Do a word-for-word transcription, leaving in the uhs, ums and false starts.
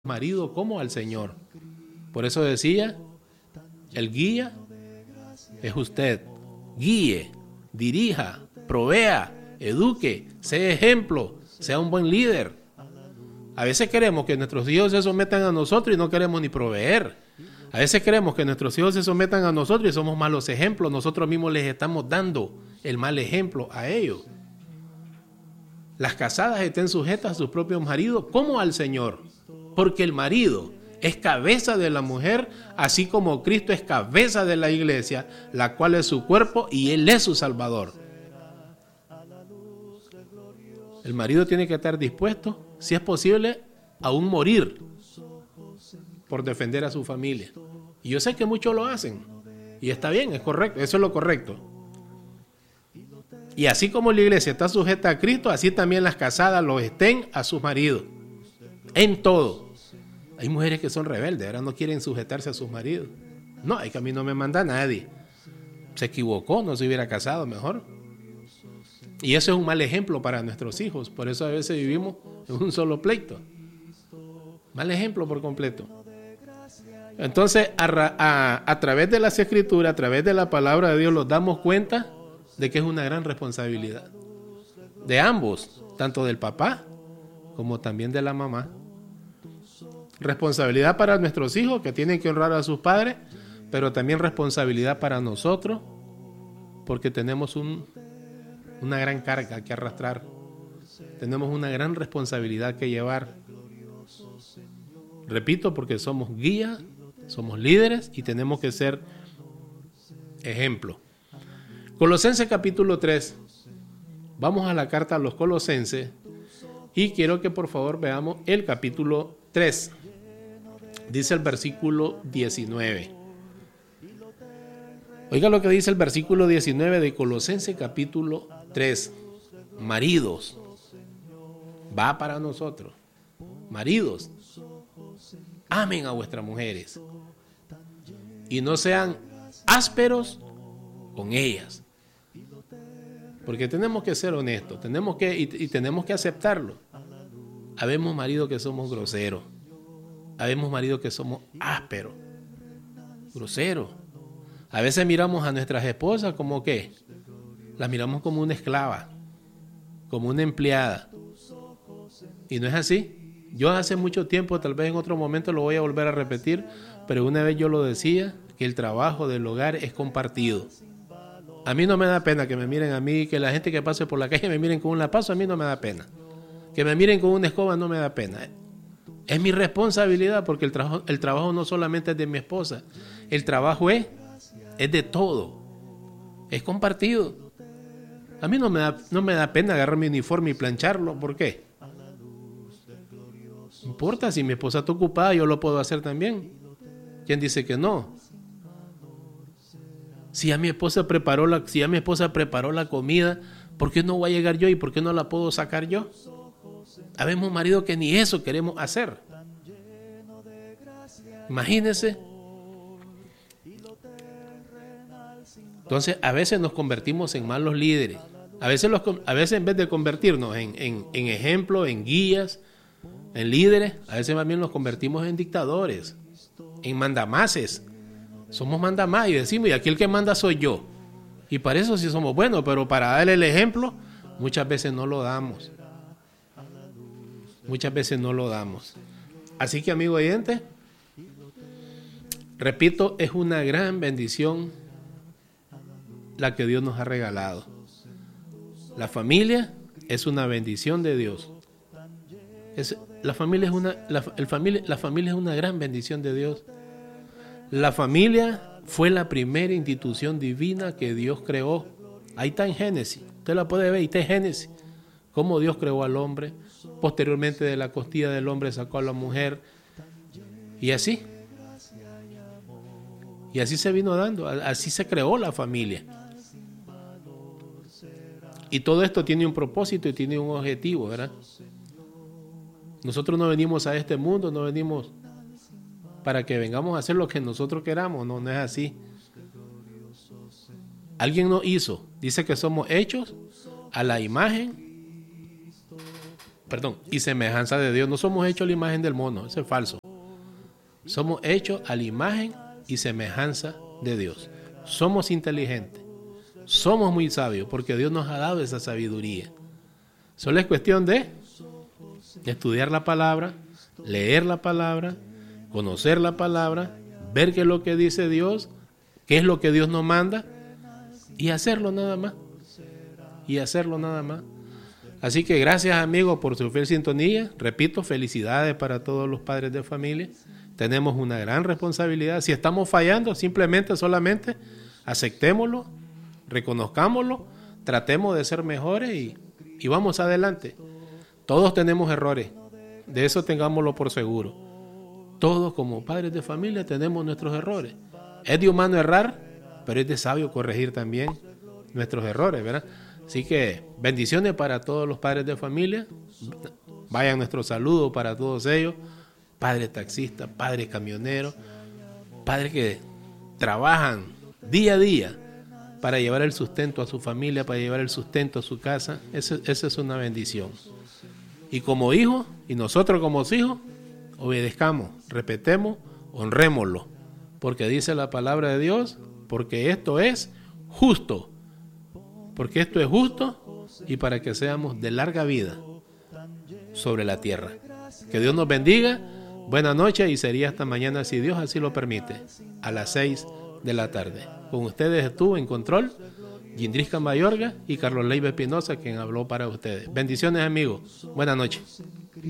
marido como al Señor. Por eso decía, el guía es usted. Guíe, dirija, provea, eduque, sea ejemplo, sea un buen líder. A veces queremos que nuestros hijos se sometan a nosotros y no queremos ni proveer. A veces queremos que nuestros hijos se sometan a nosotros y somos malos ejemplos. Nosotros mismos les estamos dando el mal ejemplo a ellos. Las casadas estén sujetas a sus propios maridos como al Señor, porque el marido es cabeza de la mujer, así como Cristo es cabeza de la iglesia, la cual es su cuerpo y Él es su Salvador. El marido tiene que estar dispuesto, si es posible, aún morir por defender a su familia. Y yo sé que muchos lo hacen, y está bien, es correcto, eso es lo correcto. Y así como la iglesia está sujeta a Cristo, así también las casadas lo estén a sus maridos, en todo. Hay mujeres que son rebeldes, ahora no quieren sujetarse a sus maridos. No, es que a mí no me manda nadie. Se equivocó, no se hubiera casado mejor. Y eso es un mal ejemplo para nuestros hijos, por eso a veces vivimos en un solo pleito. Mal ejemplo por completo. Entonces, a, a, a través de las escrituras, a través de la palabra de Dios, nos damos cuenta de que es una gran responsabilidad de ambos, tanto del papá como también de la mamá. Responsabilidad para nuestros hijos, que tienen que honrar a sus padres, pero también responsabilidad para nosotros, porque tenemos un, una gran carga que arrastrar. Tenemos una gran responsabilidad que llevar. Repito, porque somos guías, somos líderes y tenemos que ser ejemplo. Colosenses capítulo tres. Vamos a la carta a los Colosenses y quiero que por favor veamos el capítulo tres. Dice el versículo diecinueve. Oiga lo que dice el versículo diecinueve de Colosenses capítulo tres. Maridos, va para nosotros. Maridos, amen a vuestras mujeres y no sean ásperos con ellas. Porque tenemos que ser honestos, tenemos que, y, y tenemos que aceptarlo. Habemos maridos que somos groseros, habemos maridos que somos ásperos, groseros. A veces miramos a nuestras esposas como que las miramos como una esclava, como una empleada. Y no es así. Yo hace mucho tiempo, tal vez en otro momento lo voy a volver a repetir, pero una vez yo lo decía, que el trabajo del hogar es compartido. A mí no me da pena que me miren a mí, que la gente que pase por la calle me miren con un lapazo, a mí no me da pena. Que me miren con una escoba no me da pena. Es mi responsabilidad, porque el trabajo, el trabajo no solamente es de mi esposa, el trabajo es, es de todo, es compartido. A mí no me da, no me da pena agarrar mi uniforme y plancharlo. ¿Por qué? No importa, si mi esposa está ocupada, yo lo puedo hacer también. ¿Quién dice que no? Si ya mi esposa preparó la, si ya mi esposa preparó la comida, ¿por qué no voy a llegar yo y por qué no la puedo sacar yo? Habemos maridos que ni eso queremos hacer. Imagínense. Entonces, a veces nos convertimos en malos líderes. A veces, los, a veces en vez de convertirnos en, en, en ejemplos, en guías, en líderes, a veces más bien nos convertimos en dictadores, en mandamases. Somos mandamás y decimos, y aquí el que manda soy yo. Y para eso sí somos buenos, pero para darle el ejemplo, muchas veces no lo damos. Muchas veces no lo damos. Así que, amigo oyente, repito, es una gran bendición la que Dios nos ha regalado. La familia es una bendición de Dios. Es, la familia es una, la, el familia, la familia es una gran bendición de Dios. La familia fue la primera institución divina que Dios creó. Ahí está en Génesis. Usted la puede ver, ahí está en Génesis. Cómo Dios creó al hombre. Posteriormente de la costilla del hombre sacó a la mujer. Y así. Y así se vino dando. Así se creó la familia. Y todo esto tiene un propósito y tiene un objetivo, ¿verdad? Nosotros no venimos a este mundo, no venimos para que vengamos a hacer lo que nosotros queramos. No, no es así. Alguien nos hizo. Dice que somos hechos a la imagen perdón, y semejanza de Dios. No somos hechos a la imagen del mono, eso es falso. Somos hechos a la imagen y semejanza de Dios. Somos inteligentes, somos muy sabios, porque Dios nos ha dado esa sabiduría. Solo es cuestión de estudiar la palabra, leer la palabra, conocer la palabra, ver qué es lo que dice Dios, qué es lo que Dios nos manda, y hacerlo nada más. Y hacerlo nada más. Así que gracias, amigos, por su fiel sintonía. Repito, felicidades para todos los padres de familia. Tenemos una gran responsabilidad. Si estamos fallando, simplemente, solamente aceptémoslo, reconozcámoslo, tratemos de ser mejores y, y vamos adelante. Todos tenemos errores, de eso tengámoslo por seguro. Todos como padres de familia tenemos nuestros errores. Es de humano errar, pero es de sabio corregir también nuestros errores, ¿verdad? Así que bendiciones para todos los padres de familia. Vayan nuestros saludos para todos ellos. Padres taxistas, padres camioneros, padres que trabajan día a día para llevar el sustento a su familia, para llevar el sustento a su casa. Esa es una bendición. Y como hijos, y nosotros como hijos, obedezcamos, respetemos, honrémoslo. Porque dice la palabra de Dios, porque esto es justo. Porque esto es justo y para que seamos de larga vida sobre la tierra. Que Dios nos bendiga. Buenas noches y sería hasta mañana si Dios así lo permite, a las seis de la tarde. Con ustedes estuvo en control Yindrisca Mayorga y Carlos Leiva Espinosa, quien habló para ustedes. Bendiciones, amigos. Buenas noches.